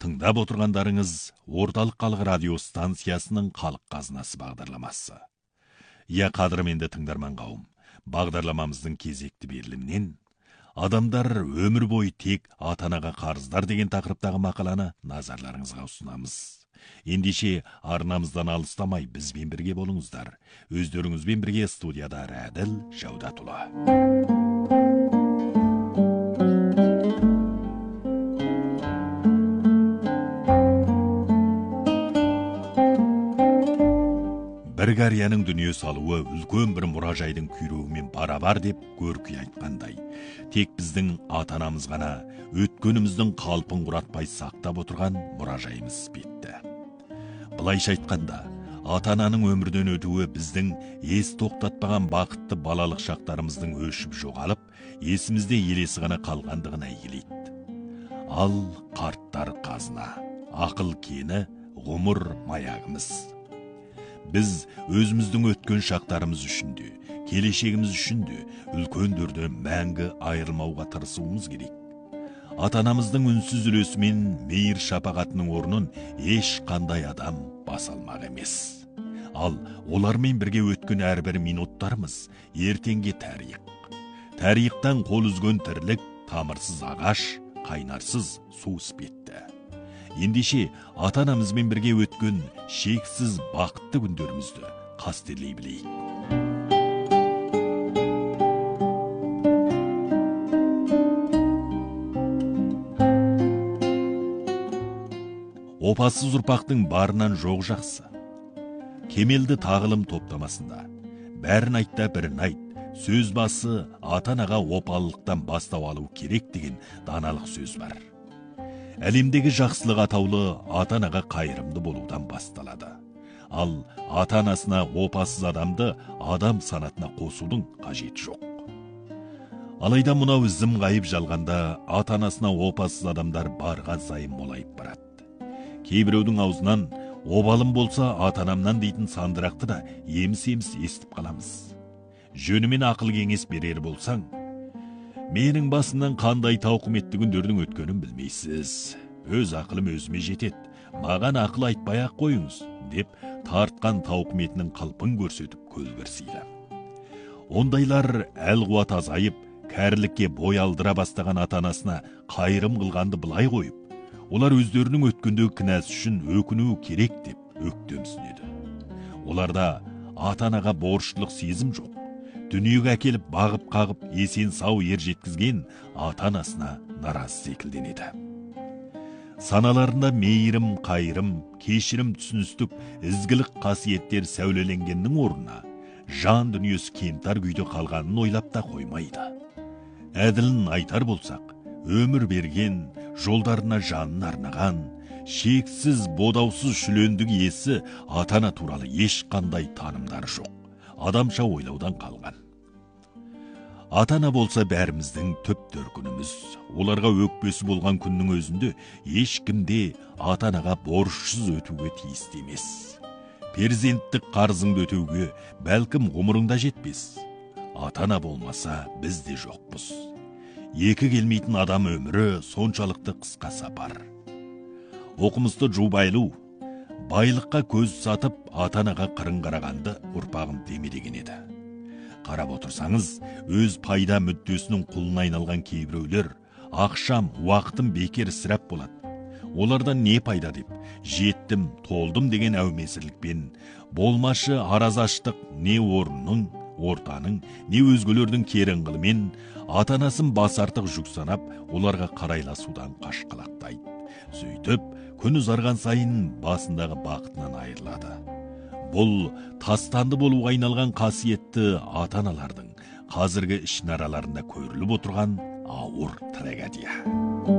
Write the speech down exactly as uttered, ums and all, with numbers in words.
Тыңдап отырғандарыңыз Орталық халық радио станциясының халық қазынасы бағдарламасы. Я қадірменді тыңдарман қауым, бағдарламамыздың кезекті берілімнен адамдар өмір бойы тек ата-анаға қарыздар деген тақырыптағы мақаланы назарларыңызға ұсынамыз. Ендеше арнамыздан алыстамай бізбен бірге болыңыздар. Өздеріңізбен бірге студияда Рәділ Жаудатұлы. Бір қарияның дүние салуы үлкен бір мұражайдың күйреуімен барабар деп көркей айтқандай. Тек біздің ата-анамыз ғана өткеніміздің қалпын құратпай сақтап отырған мұражайымыз бетті. Былайша айтқанда, ата-ананың өмірден өтуі біздің ес тоқтатпаған бақытты балалық шақтарымыздың өшіп жоғалып, есімізде елесі ғана қалғандығына елейді. Ал қарттар қазына, ақыл кені, ғұмыр маяғымыз. Біз өзіміздің өткен шақтарымыз үшін де, келешегіміз үшін де үлкендерден мәңгі айырылмауға тырысуымыз керек. Ата-анамыздың үнсіз үлесімен мейір шапағатының орнын ешқандай адам баса алмақ емес. Ал олармен бірге өткен әрбір минуттарымыз ертеңге тарих. Тарихтан қол үзген тірлік тамырсыз ағаш, қайнарсыз су іспетті. Ендеше ата-анамызбен бірге өткен шексіз бақытты күндерімізді қастерлей білейік. Опасыз ұрпақтың барынан жоқ жақсы. Кемелді тағылым топтамасында бәрін айтта бірін айт, сөз басы ата-анаға опалылықтан бастау алу керек деген даналық сөз бар. Әлемдегі жақсылық атаулы ата-анаға қайырымды болудан басталады. Ал ата-анасына опасыз адамды адам санатына қосудың қажеті жоқ. Алайда мынау ізім ғайып жалғанда ата-анасына опасыз адамдар барға зайым молайып барады. Кейбіреудің аузынан обалым болса ата-анамнан дейтін сандырақты да еміс-еміс естіп қаламыз. Жөнімен ақыл кеңес берер болсаң, менің басымнан қандай тауқыметті күндердің өткенін білмейсіз. Өз ақылым өзіме жетеді. Маған ақыл айтпай-ақ қойыңыз, деп тартқан тауқыметінің қалпын көрсетіп көлгірсейді. Ондайлар әл-қуат азайып, кәрілікке бой алдыра бастаған ата-анасына қайырым қылғанды былай қойып, олар өздерінің өткендегі кінәсі үшін өкіну керек деп өктемсінеді. Оларда ата-анаға борыштылық сезім жоқ. Дүниеге әкеліп бағып-қағып есен сау ер жеткізген ата-анасына наразы секілденеді. Саналарында мейірім, қайырым, кешірім, түсіністік, ізгілік қасиеттер сәулеленгеннің орнына жан дүниесі кемтар күйде қалғанын ойлап та қоймайды. Әділін айтар болсақ, өмір берген, жолдарына жанын арнаған, шексіз бодаусыз шүлендік иесі ата-ана туралы ешқандай танымдары жоқ. Адамша ойлаудан қалған. Ата-ана болса бәріміздің түп төркініміз. Оларға өкпесі болған күннің өзінде ешкімде ата-анаға борышсыз өтуге тиісті емес. Перзенттік қарызыңды өтеуге бәлкім ғұмырыңда жетпес. Ата-ана болмаса біз де жоқпыз. Екі келмейтін адам өмірі соншалықты қысқа сапар. Оқымысты Жубайлу байлыққа көз сатып ата-анаға қырын қарағанды ұрпағым деме деген еді. Қарап отырсаңыз, өз пайда мүддесінің құлына айналған кейбіреулер ақшам, уақытым бекер ісірап болады. Олардан не пайда деп, жеттім, толдым деген әумесірлікпен, болмашы аразаштық не орынның, ортаның, не өзгелердің керіңғылымен ата-анасын бас артық жүк санап, оларға қарайласудан қашқалақтайды. Сөйтіп, күн ұзарған сайын басындағы бақытынан айырылады. Бұл тастанды болуға айналған қасиетті ата-аналардың қазіргі ішінараларында көріліп отырған ауыр трагедия.